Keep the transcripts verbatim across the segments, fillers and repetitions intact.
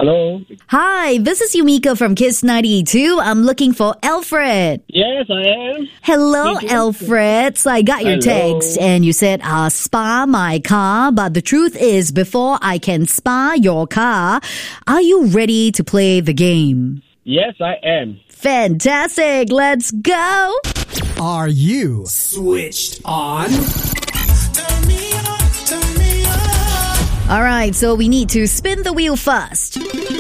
Hello. Hi, this is Yumiko from Kiss ninety-two. I'm looking for Alfred. Yes, I am. Hello, Alfred. So I got your Hello. text and you said, uh, spa my car. But the truth is, before I can spa your car, are you ready to play the game? Yes, I am. Fantastic. Let's go. Are you switched on? All right, so we need to spin the wheel first.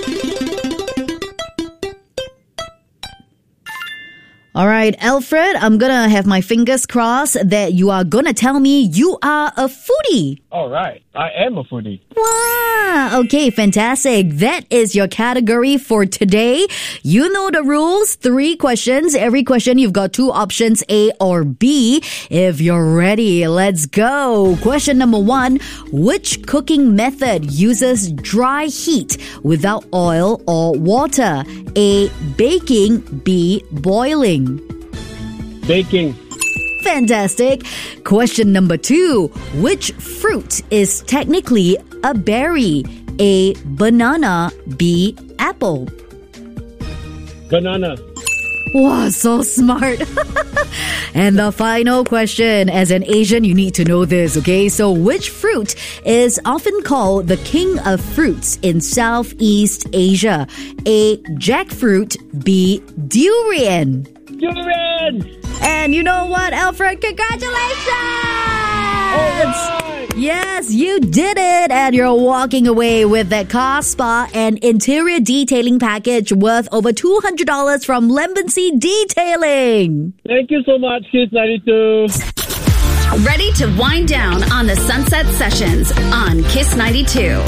All right, Alfred, I'm gonna have my fingers crossed that you are gonna tell me you are a foodie. All right. I am a foodie. Wow, okay, fantastic. That is your category for today. You know the rules. Three questions. Every question you've got two options, A or B. If you're ready, let's go. Question number one. Which cooking method uses dry heat without oil or water? A, baking. B, boiling. Baking. Fantastic. Question number two. Which fruit is technically a berry? A, banana. B, apple. Banana. Wow, so smart. And the final question. As an Asian, you need to know this, okay? So which fruit is often called the king of fruits in Southeast Asia? A, jackfruit. B, durian. Durian. And you know what, Alfred? Congratulations! All right. Yes, you did it! And you're walking away with that car spa and interior detailing package worth over two hundred dollars from Lemonsea Detailing. Thank you so much, Kiss ninety-two. Ready to wind down on the Sunset Sessions on Kiss ninety-two.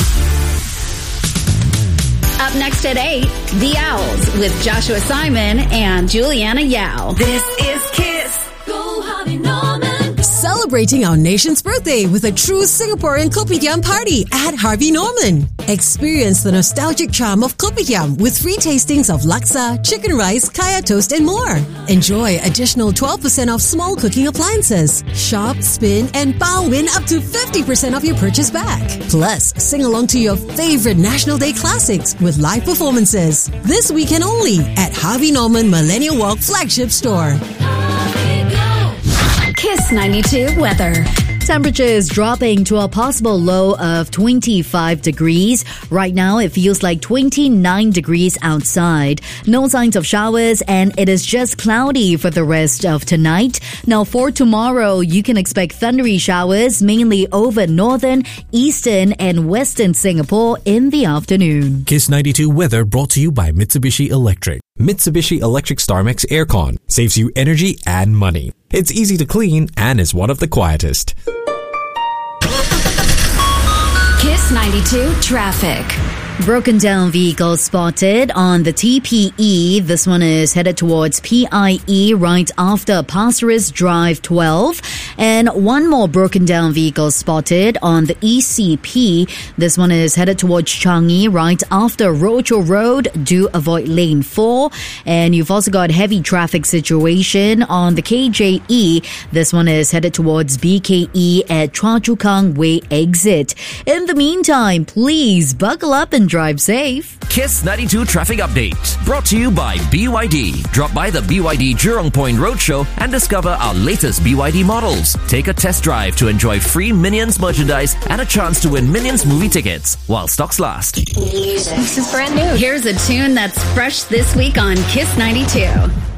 Up next at eight, The Owls with Joshua Simon and Juliana Yao. This is Kiss. Go Harvey Norman. Celebrating our nation's birthday with a true Singaporean Kopitiam party at Harvey Norman. Experience the nostalgic charm of Kopitiam with free tastings of laksa, chicken rice, kaya toast, and more. Enjoy additional twelve percent off small cooking appliances. Shop, spin, and pow win up to fifty percent of your purchase back. Plus, sing along to your favorite National Day classics with live performances. This weekend only at Harvey Norman Millennium Walk flagship store. Kiss ninety-two weather. Temperature is dropping to a possible low of twenty-five degrees. Right now, it feels like twenty-nine degrees outside. No signs of showers, and it is just cloudy for the rest of tonight. Now, for tomorrow, you can expect thundery showers, mainly over northern, eastern, and western Singapore in the afternoon. Kiss ninety-two weather brought to you by Mitsubishi Electric. Mitsubishi Electric StarMax Aircon saves you energy and money. It's easy to clean and is one of the quietest. Kiss ninety-two traffic. Broken down vehicle spotted on the T P E. This one is headed towards P I E right after Pasir Ris Drive twelve. And one more broken down vehicle spotted on the E C P. This one is headed towards Changi right after Rochor Road. Do avoid lane four. And you've also got heavy traffic situation on the K J E. This one is headed towards B K E at Choa Chu Kang Way exit. In the meantime, please buckle up and drive safe. Kiss ninety-two traffic update brought to you by B Y D. Drop by the B Y D Jurong Point Roadshow and discover our latest B Y D models. Take a test drive to enjoy free Minions merchandise and a chance to win Minions movie tickets while stocks last. This is brand new. Here's a tune that's fresh this week on Kiss ninety-two.